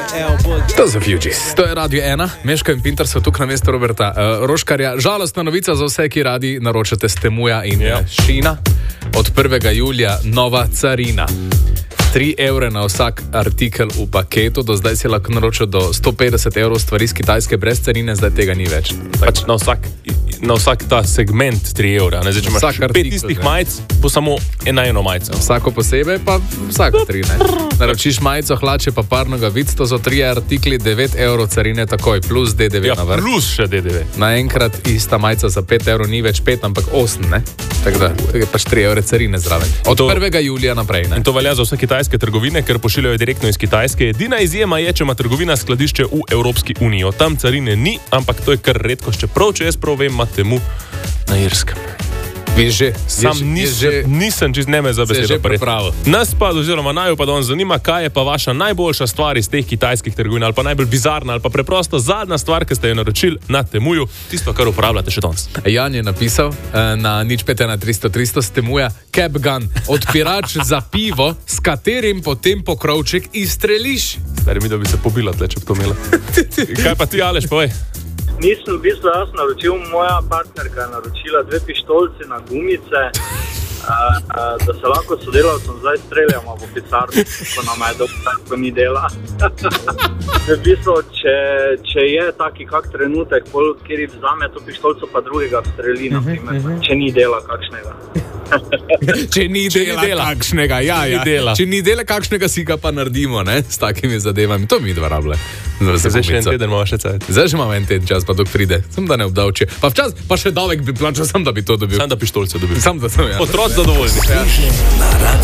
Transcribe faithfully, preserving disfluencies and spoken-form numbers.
To so Fugees. To je Radio ena, Meška in Pintar so tukaj na mesto Roberta uh, Roškarja. Žalostna novica za vse, ki radi naročate s Temuja in yeah. Šina. Od prvega julija nova carina. tri evre na vsak artikel v paketu, do zdaj si lahko naročil do sto petdeset evrov stvari iz Kitajske brez carine, zdaj tega ni več. Pač na vsak, na vsak ta segment tri evra. Ne? Zdaj, če imaš artikel, pet istih majic, bo samo ena eno majico. Vsako posebej pa vsako tri, ne. Naročiš majico, hlače pa parnoga vic, to so tri artikli, devet evrov carine takoj, plus D D V ja, na vrh. Plus še D D V. Naenkrat ista majica za pet evrov ni več pet, ampak osem, ne. Tako da je pač tri evre carine zraven. Od to, prvega julija naprej, ne. In to velja za vse kitajske trgovine, ker pošiljajo direktno iz Kitajske. Edina izjema je, če ima trgovina skladišče v Evropski uniji. Tam carine ni, ampak to je kar redko, čeprav, če jaz prav vem, ima Temu na Irskem. Vi že, sam nis, že, nisem čist ne me za besedo pripravil. Nas pa, oziroma naju pa danes zanima, kaj je pa vaša najboljša stvar iz teh kitajskih trgovin, ali pa najbolj bizarna, ali pa preprosto zadnja stvar, ki ste jo naročili na Temuju, tisto, kar uporabljate še danes. Jan je napisal na nič pet ena tristo tristo s Temuja Cap Gun, odpirač za pivo, s katerim potem pokrovček izstreliš. Stari mi, da bi se pobila tle, če bi to imela. Kaj pa ti, Aleš, povej? Nisem v bistvu jaz naročil, moja partnerka je naročila dve pištolci na gumice, a, a, da se lahko sodelavcem zdaj streljamo v pisarni, ko nam je dobro, ko ni dela. V bistvu, če, če je taki kak trenutek, pol, kjer vzame to pištolco, pa drugega streli, na primer, če ni dela kakšnega. Če ni Če dela, ni dela kakšnega, ja, ja. Ni dela. Če ni dela kakšnega, si ga pa naredimo, ne, s takimi zadevami. To mi dva rable. Zdaj še en teden imamo še cajt. Zdaj še imamo en teden čas, pa dok pride. Sem da ne obdavči. Pa včas, pa še davek bi plačal, sam da bi to dobil. Sam da pištolce dobil. Sam da sem, ja. Otroci zadovoljni. Ja.